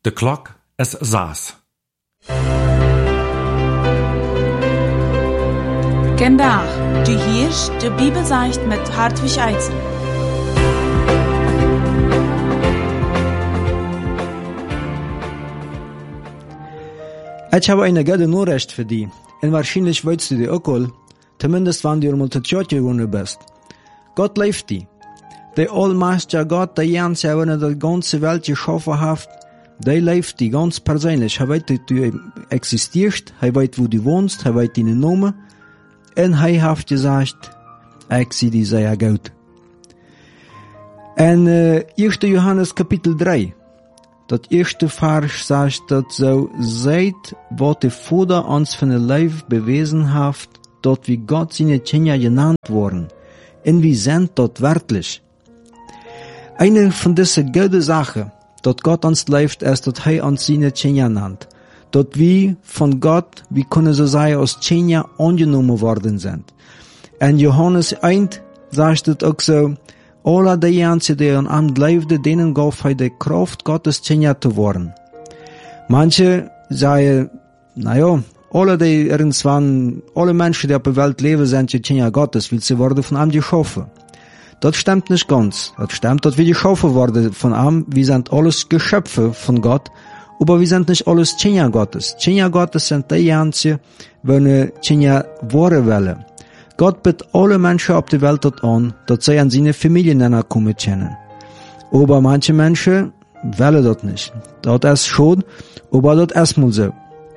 De klok is 6. Vandaag, du hörst de Bibelzeicht mit Hartwig Eitzel. Ich habe eine gute Nachricht für dich. Und wahrscheinlich weißt du die auch all, zumindest wenn du mal zur Kirche gegangen bist. Gott liebt dich. Der allmächtige Gott, der Jens, der die ganze Welt geschaffen hat, der liebt dich ganz persönlich. Er weiß, dass du existierst, er weiß, wo du wohnst, er weiß deinen Namen. Und er hat gesagt, ich sehe dich sehr gut. En 1. Johannes Kapitel 3. Dat eerste vers sagt, dat so seid, wat de Vater uns von der Leib bewiesen hat, dat wie Gott seine Kinder genannt worden. Und wir sind dort wirklich. Eine von diesen guten Sachen, dat Gott uns leibt, ist, dat er uns seine Kinder nennt. Dat wir von Gott, wie können so sagen, als Kinder angenommen worden sind. Und Johannes 1 sagt es auch so, alle die Menschen, die an ihm glaubten, denen gab er die Kraft, Gottes Kinder zu werden. Manche sagen, alle Menschen, die auf der Welt leben, sind die Kinder Gottes, weil sie wurden von ihm geschaffen. Das stimmt nicht ganz. Das stimmt, dass wir geschaffen wurden von ihm. Wir sind alles Geschöpfe von Gott, aber wir sind nicht alles Kinder Gottes. Kinder Gottes sind die Menschen, die Kinder werden wollen. Gott bittet alle Menschen auf der Welt an, dass sie an seine Familien kommen können. Aber manche Menschen wollen das nicht. Das ist schon, aber das ist mal so.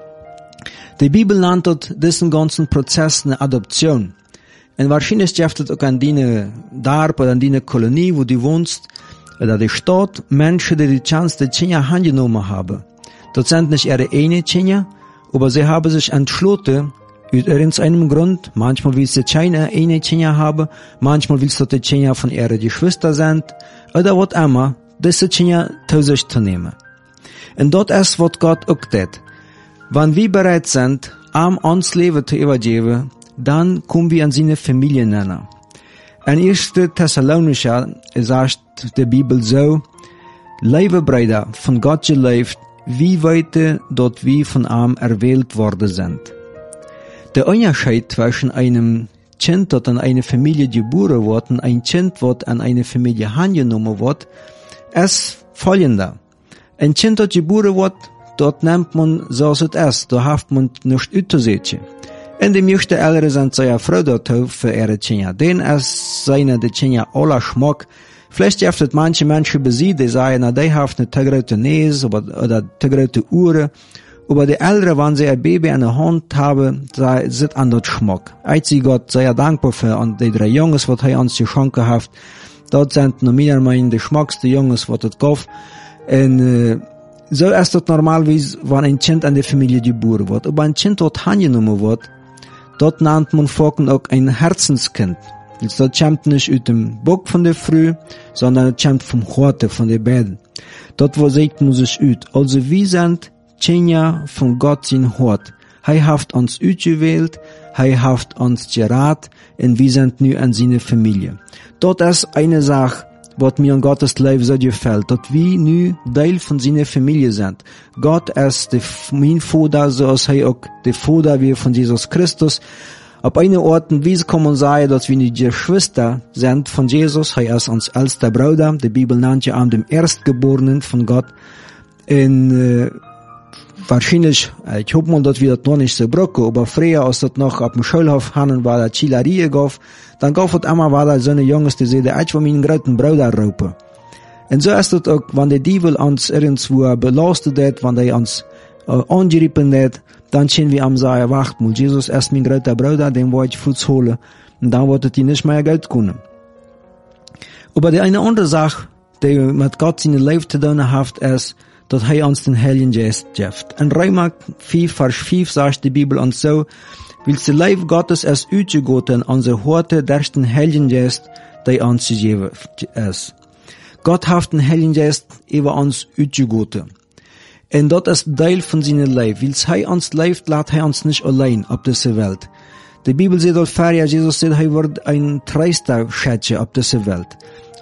Die Bibel nennt diesen ganzen Prozess eine Adoption. Und wahrscheinlich gibt es auch an deine Dorf oder an deine Kolonie, wo du wohnst, oder die Stadt, Menschen, die Chance, die Kinder angenommen haben. Das sind nicht ihre eigenen Kinder, aber sie haben sich entschlossen, aus einem Grund, manchmal willst du keine eine Kinder haben, manchmal willst du die Kinder von ihren Geschwistern sind, oder was immer, diese Kinder zu sich zu nehmen. Und das ist, was Gott auch tut. Wenn wir bereit sind, uns Leben zu übergeben, dann kommen wir an seine Familie nennen. In 1. Thessalonicher sagt die Bibel so, liebe Brüder, von Gott geliebt, wie weit dort wir von ihm erwählt worden sind. Der Unterschied zwischen einem Kind, das an eine Familie geboren wird, und ein Kind, das an eine Familie angenommen wird, ist folgender. Ein Kind, das geboren wird, dort nimmt man so, als es ist, da hat man nichts auszusetzen. Und die meisten Eltern sind sehr froh dazu für ihre Kinder. Denn es seien die Kinder aller Schmack. Vielleicht gibt es manche Menschen bei sie, die sagen, die haben eine zu große Nase oder zu große Ohren. Aber die Eltern, wenn sie ein Baby in der Hand haben, sind an das Schmack. Ich bin Gott sehr dankbar für die 3 Jungs, die er uns geschenkt hat. Dort sind noch meiner Meinung nach die schmacksten Jungs, die es gab. Und so ist das normalerweise, wenn ein Kind an die Familie geboren wird. Aber ein Kind, das angenommen wird, dort nennt man Volken auch ein Herzenskind. Das kommt nicht aus dem Bock von der Früh, sondern es kommt vom Horte, von den Beiden. Dort, wo sagt man sich aus. Also wir sind Kinder von Gott sein Hort. Er hat uns ausgewählt, er hat uns geraten, und wir sind nun an seine Familie. Dort ist eine Sache, was mir an Gottes Leben so gefällt, dass wir nun Teil von seiner Familie sind. Gott ist mein Vater, so als er auch der Vater wie von Jesus Christus. Auf einer Art und Weise kann man sagen, dass wir die Geschwister sind von Jesus. Er ist uns ältester Bruder. Die Bibel nennt ja den Erstgeborenen von Gott. Wahrscheinlich, ich hoffe mal, dass wir das noch nicht so brauchen, aber früher, als das noch auf dem Schulhof hatten, war das Chilerie gab, dann gab es immer war da so eine Jungs, die sagen, ich will meinen großen Bruder raupen. Und so ist das auch, wenn der Teufel uns irgendwo belastet hat, wenn der uns angerieben hat, dann können wir am sagen, wacht mal, Jesus ist mein großer Bruder, den wollte ich Fuß holen, und dann wird es nicht mehr Geld können. Aber die eine andere Sache, die mit Gott seine Leben zu tun hat, ist, dass er uns den Heiligen Geist gibt. In Römer 4, Vers 5 sagt die Bibel uns so, weil das Leben Gottes ist ausgegoten an unsere Horte durch den Heiligen Geist, der uns gegeben ist. Gott hat den Heiligen Geist über uns ausgegoten. Und das ist Teil von seinem Leben. Weil er uns lebt, lässt er uns nicht allein auf dieser Welt. Die Bibel sagt auch, Jesus sagt, er wird ein Tröster schätzen auf dieser Welt.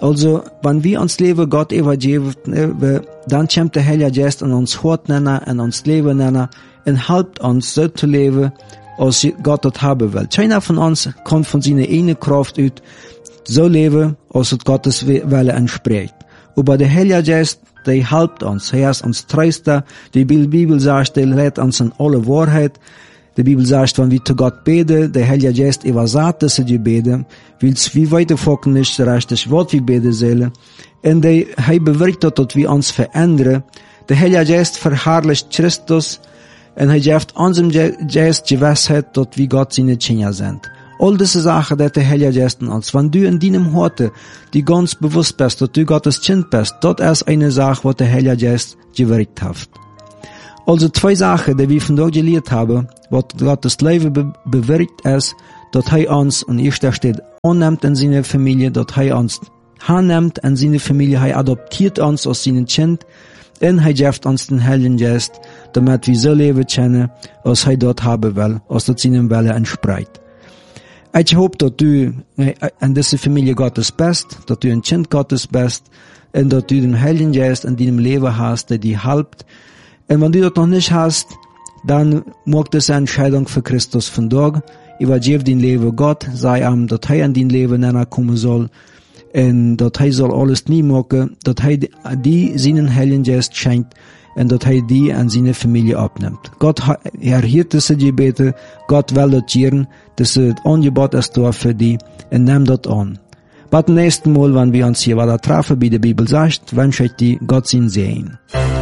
Also, wenn wir uns Leben Gott übergeben, dann kommt der Heilige Geist an uns Hort nennen, an uns Leben nennen, und helpt uns, so zu leben, als Gott das haben will. Keiner von uns kann von seiner eigenen Kraft ut so leben, als es Gottes Wille entspricht. Aber der Heilige Geist, der helpt uns, er ist uns Tröster. Die Bibel sagt, er lehrt uns in alle Wahrheit. Die Bibel sagt, wenn wir zu Gott beten, der Heilige Geist übersagt diese Gebete, weil es wie weiterfolgen nicht so richtig Wort wie beten sollen. Und er bewirkt, dass wir uns verändern. Der Heilige Geist verherrlicht Christus und er gibt unserem Geist die Gewissheit, dass wir Gott seine Kinder sind. All diese Sachen, die der Heilige Geist in uns. Wenn du in deinem Horte, die ganz bewusst bist, dass du Gottes Kind bist, das ist eine Sache, was der Heilige Geist gewirkt hat. Also 2 Sachen, die wir von dort gelernt haben, was Gottes Leben bewirkt ist, dass er uns, und hier steht, annimmt in seine Familie, dass er uns annimmt in seine Familie, er adoptiert uns als sein Kind, und er gibt uns den Heiligen Geist, damit wir so leben können, als er dort haben will, als das seinem Wille entspricht. Ich hoffe, dass du in dieser Familie Gottes bist, dass du ein Kind Gottes bist, und dass du den Heiligen Geist in deinem Leben hast, der dir hilft. Und wenn du das noch nicht hast, dann mach das eine Entscheidung für Christus von dort. Übergib dein Leben Gott, sei ihm, dass er in dein Leben kommen soll. Und dass er soll alles nie machen, dass er die seinen Heiligen Geist schenkt und dass er die an seine Familie abnimmt. Gott erhört diese Gebete, Gott will das hören, das Angebot ist da für die und nimm das an. Beim nächsten Mal, wenn wir uns hier weiter treffen, wie die Bibel sagt, wünsche ich dir Gott sein Segen.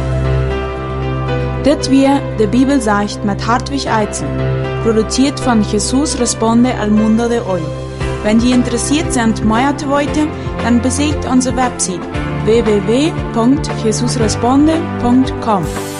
Das wir die Bibel sagt mit Hartwig Eizen, produziert von Jesus Responde al Mundo de Hoy. Wenn Sie interessiert sind, mehr zu wissen, dann besucht unsere Website www.jesusresponde.com.